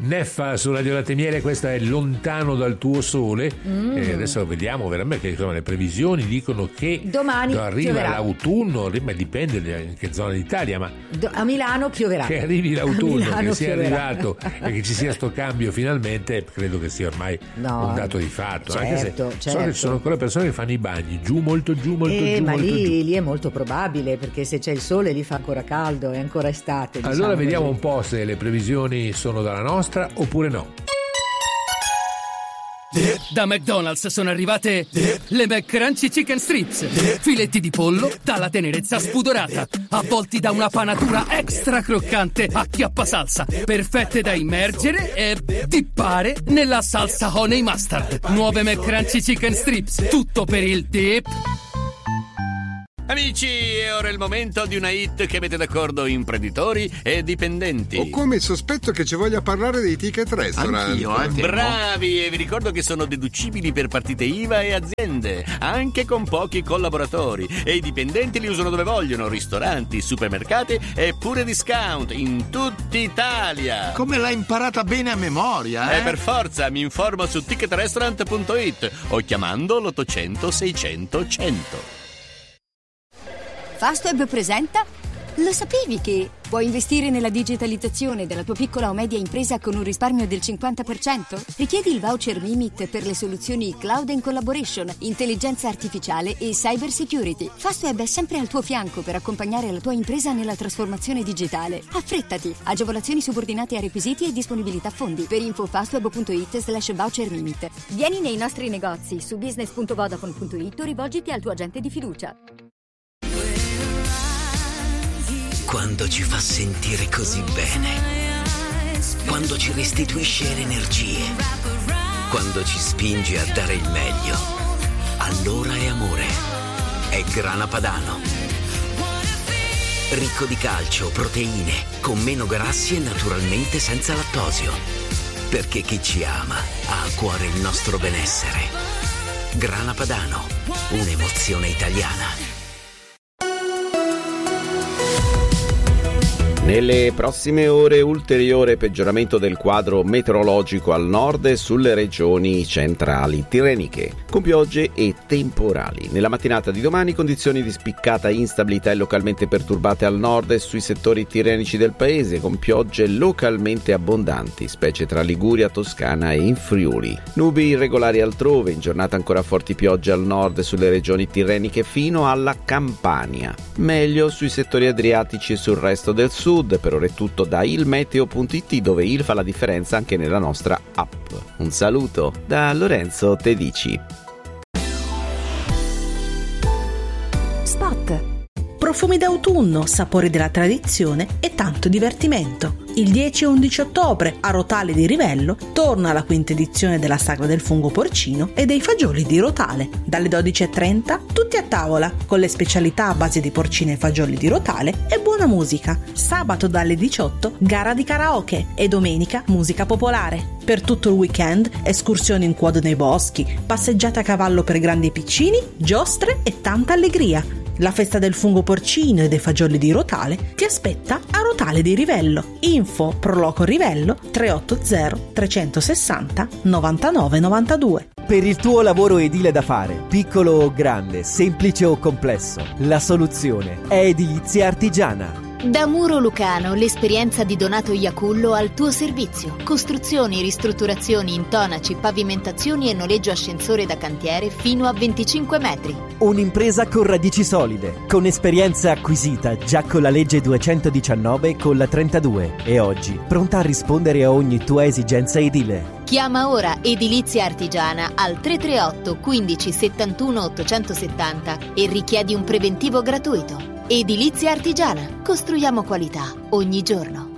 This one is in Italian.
Neffa su Radio Latte e Miele, questa è Lontano dal tuo sole. E adesso vediamo veramente che insomma, le previsioni dicono che domani arriva pioverà. l'autunno, dipende in che zona d'Italia, ma A Milano pioverà. che arrivi l'autunno, Milano che sia pioverà. arrivato e che ci sia sto cambio finalmente, credo che sia ormai un dato di fatto. Anche se so che ci sono ancora persone che fanno i bagni giù, molto giù, molto giù, ma molto giù. lì è molto probabile, perché se c'è il sole lì fa ancora caldo, è ancora estate. Allora diciamo vediamo così. un po' se le previsioni sono dalla nostra oppure no. Da McDonald's sono arrivate le McCrunchy Chicken Strips, filetti di pollo dalla tenerezza spudorata, avvolti da una panatura extra croccante a chiappa salsa, perfette da immergere e dippare nella salsa honey mustard. Nuove McCrunchy Chicken Strips, tutto per il dip. Amici, è ora il momento di una hit che mette d'accordo imprenditori e dipendenti. Ho come il sospetto che ci voglia parlare dei ticket restaurant. Anch'io, Bravi, e vi ricordo che sono deducibili per partite IVA e aziende, anche con pochi collaboratori. E i dipendenti li usano dove vogliono, ristoranti, supermercati e pure discount in tutta Italia. Come l'hai imparata bene a memoria, Per forza, mi informo su ticketrestaurant.it o chiamando l'800 600 100. Fastweb presenta? Lo sapevi che puoi investire nella digitalizzazione della tua piccola o media impresa con un risparmio del 50%? Richiedi il voucher Mimit per le soluzioni Cloud and Collaboration, intelligenza artificiale e cyber security. Fastweb è sempre al tuo fianco per accompagnare la tua impresa nella trasformazione digitale. Affrettati! Agevolazioni subordinate a requisiti e disponibilità fondi. Per info fastweb.it/voucher Mimit. Vieni nei nostri negozi su business.vodafone.it o rivolgiti al tuo agente di fiducia. Quando ci fa sentire così bene, quando ci restituisce le energie, quando ci spinge a dare il meglio, allora è amore. È Grana Padano. Ricco di calcio, proteine, con meno grassi e naturalmente senza lattosio. Perché chi ci ama ha a cuore il nostro benessere. Grana Padano, un'emozione italiana. Nelle prossime ore ulteriore peggioramento del quadro meteorologico al nord e sulle regioni centrali tirreniche, con piogge e temporali. Nella mattinata di domani condizioni di spiccata instabilità e localmente perturbate al nord e sui settori tirrenici del paese, con piogge localmente abbondanti, specie tra Liguria, Toscana e in Friuli. Nubi irregolari altrove, in giornata ancora forti piogge al nord e sulle regioni tirreniche fino alla Campania. Meglio sui settori adriatici e sul resto del sud. Per ora è tutto da ilmeteo.it, dove il fa la differenza anche nella nostra app. Un saluto da Lorenzo Tedici. Spot. Profumi d'autunno, sapori della tradizione e tanto divertimento. Il 10 e 11 ottobre a Rotale di Rivello torna la quinta edizione della Sagra del fungo porcino e dei fagioli di Rotale. Dalle 12:30 tutti a tavola con le specialità a base di porcine e fagioli di Rotale e buona musica. Sabato dalle 18 gara di karaoke e domenica musica popolare. Per tutto il weekend escursioni in quad nei boschi, passeggiate a cavallo per grandi e piccini, giostre e tanta allegria. La festa del fungo porcino e dei fagioli di Rotale ti aspetta a Rotale di Rivello. Info Proloco Rivello 380 360 99 92. Per il tuo lavoro edile da fare, piccolo o grande, semplice o complesso, la soluzione è Edilizia Artigiana. Da Muro Lucano, l'esperienza di Donato Iacullo al tuo servizio. Costruzioni, ristrutturazioni, intonaci, pavimentazioni e noleggio ascensore da cantiere fino a 25 metri. Un'impresa con radici solide, con esperienza acquisita già con la legge 219 e con la 32 e oggi pronta a rispondere a ogni tua esigenza edile. Chiama ora Edilizia Artigiana al 338 15 71 870 e richiedi un preventivo gratuito. Edilizia Artigiana. Costruiamo qualità ogni giorno.